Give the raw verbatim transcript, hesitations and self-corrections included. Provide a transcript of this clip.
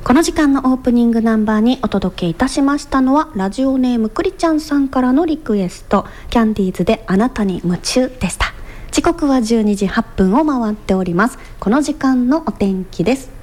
この時間のオープニングナンバーにお届けいたしましたのは、ラジオネームくりちゃんさんからのリクエスト、キャンディーズであなたに夢中でした。時刻はじゅうにじはっぷんを回っております。この時間のお天気です。